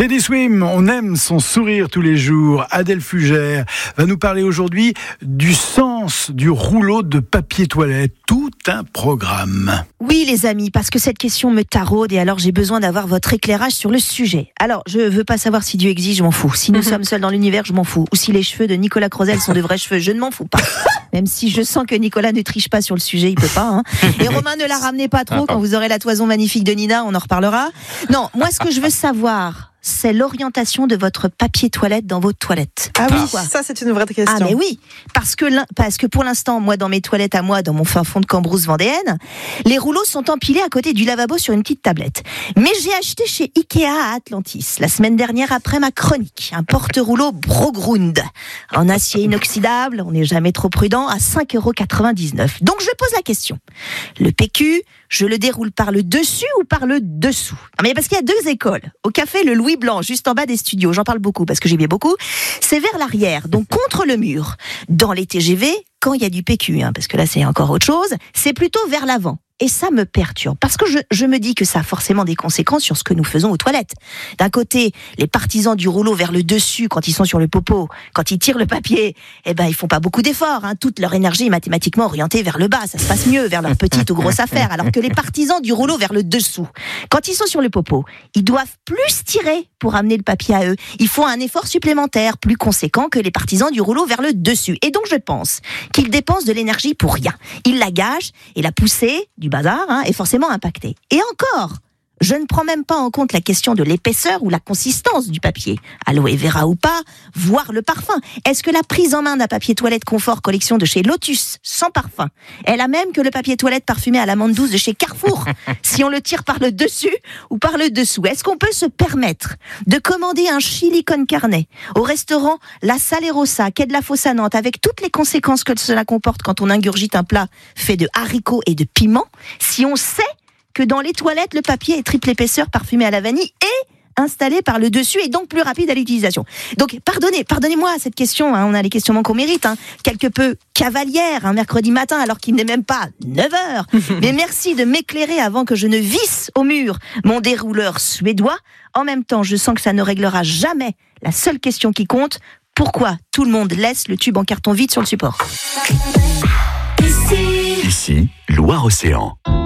Teddy Swim, on aime son sourire tous les jours. Adèle Fugère va nous parler aujourd'hui du sens du rouleau de papier toilette. Tout un programme. Oui les amis, parce que cette question me taraude et alors j'ai besoin d'avoir votre éclairage sur le sujet. Alors, je veux pas savoir si Dieu existe, je m'en fous. Si nous sommes seuls dans l'univers, je m'en fous. Ou si les cheveux de Nicolas Crozelle sont de vrais cheveux, je ne m'en fous pas. Même si je sens que Nicolas ne triche pas sur le sujet, il peut pas. Hein. Et Romain, ne la ramenez pas trop, quand vous aurez la toison magnifique de Nina, on en reparlera. Non, moi ce que je veux savoir, c'est l'orientation de votre papier toilette dans votre toilette. Ah oui, ça c'est une vraie question. Ah mais oui, parce que pour l'instant, moi dans mes toilettes à moi, dans mon fin fond de Cambrousse vendéenne, les rouleaux sont empilés à côté du lavabo sur une petite tablette. Mais j'ai acheté chez Ikea à Atlantis, la semaine dernière après ma chronique, un porte-rouleau Brogrund, en acier inoxydable, on n'est jamais trop prudent, à 5,99 €. Donc je pose la question, le PQ, je le déroule par le dessus ou par le dessous? Non, mais parce qu'il y a deux écoles. Au café Le Louis Blanc, juste en bas des studios, j'en parle beaucoup parce que j'y vais beaucoup, c'est vers l'arrière, donc contre le mur. Dans les TGV, quand il y a du PQ, parce que là c'est encore autre chose, c'est plutôt vers l'avant. Et ça me perturbe, parce que je me dis que ça a forcément des conséquences sur ce que nous faisons aux toilettes. D'un côté, les partisans du rouleau vers le dessus, quand ils sont sur le popo, quand ils tirent le papier, ils font pas beaucoup d'efforts. Toute leur énergie est mathématiquement orientée vers le bas. Ça se passe mieux vers leur petite ou grosse affaire. Alors que les partisans du rouleau vers le dessous, quand ils sont sur le popo, ils doivent plus tirer pour amener le papier à eux. Ils font un effort supplémentaire, plus conséquent que les partisans du rouleau vers le dessus. Et donc je pense qu'ils dépensent de l'énergie pour rien. Ils la gagent, et la poussée du bazar est forcément impactée. Et encore, je ne prends même pas en compte la question de l'épaisseur ou la consistance du papier, aloe vera ou pas, voire le parfum. Est-ce que la prise en main d'un papier toilette confort collection de chez Lotus, sans parfum, est la même que le papier toilette parfumé à l'amande douce de chez Carrefour, si on le tire par le dessus ou par le dessous? Est-ce qu'on peut se permettre de commander un chili con carne au restaurant La Salerosa, quai de la Fosse à Nantes, avec toutes les conséquences que cela comporte quand on ingurgite un plat fait de haricots et de piments, si on sait que dans les toilettes, le papier est triple épaisseur, parfumé à la vanille et installé par le dessus et donc plus rapide à l'utilisation. Donc, pardonnez-moi cette question, on a les questionnements qu'on mérite, quelque peu cavalière, un mercredi matin alors qu'il n'est même pas 9h. Mais merci de m'éclairer avant que je ne visse au mur mon dérouleur suédois. En même temps, je sens que ça ne réglera jamais la seule question qui compte. Pourquoi tout le monde laisse le tube en carton vide sur le support? Ici, Loire-Océan.